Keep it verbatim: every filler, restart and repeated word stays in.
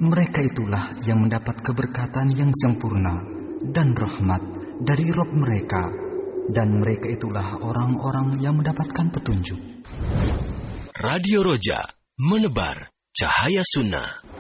Mereka itulah yang mendapat keberkatan yang sempurna dan rahmat dari Rabb mereka, dan mereka itulah orang-orang yang mendapatkan petunjuk. Radio Roja, menebar cahaya sunnah.